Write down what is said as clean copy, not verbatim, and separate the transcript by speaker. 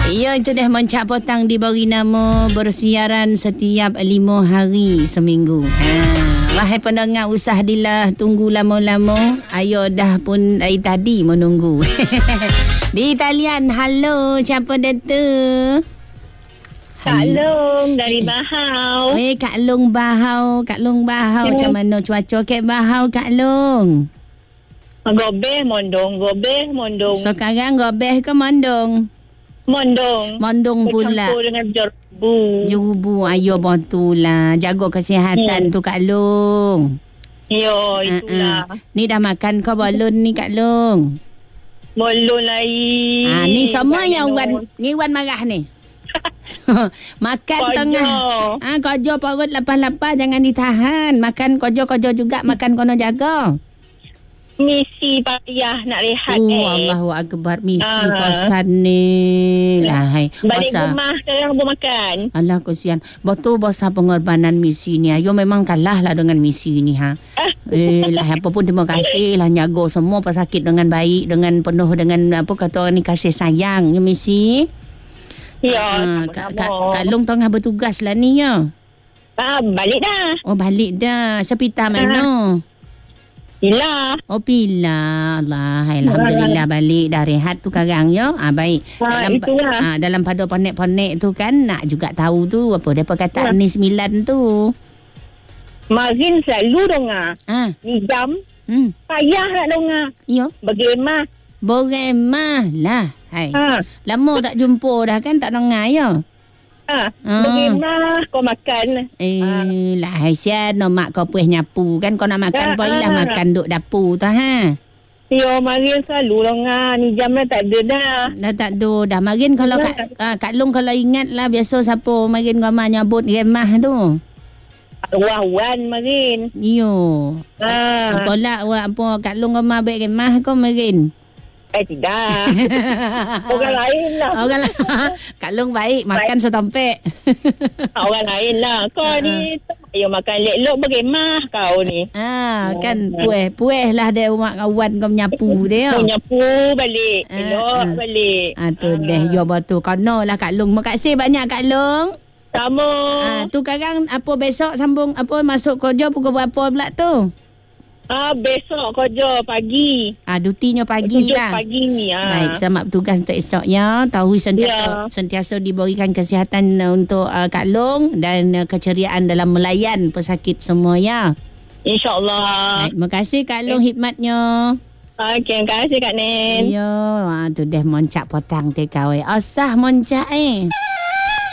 Speaker 1: Ya, itu dah Moncak Potang diberi nama bersiaran setiap 5 hari seminggu. Wahai pendengar, usah dilah tunggu lama-lama. Ayo dah pun dari tadi menunggu. Di talian, halo, siapa itu?
Speaker 2: Kak Long dari Bahau.
Speaker 1: Kak Long Bahau. Kak Long Bahau. Macam mana cuaca Kak Bahau, Kak Long?
Speaker 2: Gobeh, mondong.
Speaker 1: Sekarang gobeh ke mondong? Mondong pula.
Speaker 2: Bercampur dengan jerubu.
Speaker 1: Jerubu, ayo betul lah. Jaga kesihatan tu Kak Long.
Speaker 2: Yo, itulah.
Speaker 1: Ni dah makan kau balon ni Kak Long?
Speaker 2: Belum lagi.
Speaker 1: Ni semua yang Wan marah ni. Makan
Speaker 2: kojo.
Speaker 1: Tengah. Kojo perut lapar-lapar jangan ditahan. Makan kojo juga, makan kono jaga.
Speaker 2: Misi payah nak rehat
Speaker 1: Allahu Akbar, misi kosan ni. Lahai.
Speaker 2: Balik rumah sekarang pun makan.
Speaker 1: Alah kesian. Betul bosa pengorbanan misi ni. Ayo memang kalah lah dengan misi ni apa pun terima kasih lah nyago semua pesakit dengan baik, dengan penuh dengan apa kata ni kasih sayang ya misi.
Speaker 2: Ya,
Speaker 1: Kak Long tengah bertugas lah ni ya.
Speaker 2: Balik dah.
Speaker 1: Oh balik dah. Sepita mana?
Speaker 2: Pilah.
Speaker 1: Oh Pilah. Alhamdulillah balik dah rehat tu sekarang ya. Baik. Dalam pada ponek-ponek tu kan nak juga tahu tu apa dia perkataan ni 9 tu.
Speaker 2: Marin selalu dengar. Ni jam. Payah nak dengar.
Speaker 1: Ya. Beremah lah. Hai. Lama tak jumpa dah kan, tak dengar ya.
Speaker 2: Bagaimana kau makan?
Speaker 1: Lah Aisyah, no mak kau puih nyapu kan. Kau nak makan lah makan duk dapur tu
Speaker 2: Yo, Marin selalu dengar. Ni jam dah tak ada dah.
Speaker 1: Tak ada dah. Marin kalau Kak Long kalau ingat lah biasa siapa Marin Gama nyabut remah tu.
Speaker 2: Wan Marin.
Speaker 1: Yo. Tolak apa Kak Long Gama baik remah kau Marin.
Speaker 2: Tidak. Orang lain lah.
Speaker 1: Kak Long baik makan setompek.
Speaker 2: Orang lain lah. Kau ni ayo makan lelok beremah kau ni.
Speaker 1: Kan pueh lah dia rumah kawan kau menyapu dia.
Speaker 2: Kau nyapu balik. Elok balik.
Speaker 1: Tu deh yo betul. Kono lah Kak Long. Terima kasih banyak Kak Long.
Speaker 2: Sama.
Speaker 1: Tu sekarang apa besok sambung apa masuk kerja pukul berapa pula tu?
Speaker 2: Besok kerja pagi.
Speaker 1: Dutinya pagi lah.
Speaker 2: 7 pagi ni.
Speaker 1: Baik, selamat bertugas untuk esok ya. Tahu sentiasa diberikan kesihatan untuk Kak Long dan keceriaan dalam melayan pesakit semua ya.
Speaker 2: InsyaAllah.
Speaker 1: Baik, terima kasih Kak Long khidmatnya.
Speaker 2: Okey, terima kasih Kak Nen.
Speaker 1: Ya, tu dah Moncak Potang tekawai. Asah Moncak